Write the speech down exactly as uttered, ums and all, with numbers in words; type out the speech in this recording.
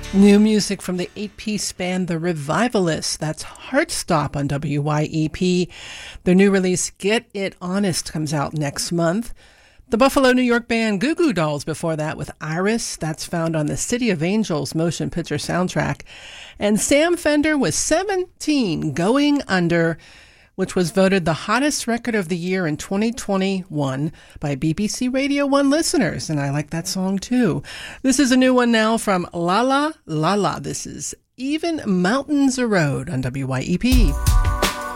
New music from the eight-piece band The Revivalists. That's Heartstop on W Y E P. Their new release, Get It Honest, comes out next month. The Buffalo, New York band Goo Goo Dolls before that with Iris. That's found on the City of Angels motion picture soundtrack. And Sam Fender with seventeen, Going Under, which was voted the hottest record of the year in twenty twenty-one by B B C Radio one listeners, and I like that song too. This is a new one now from La La La La. This is Even Mountains Erode on W Y E P.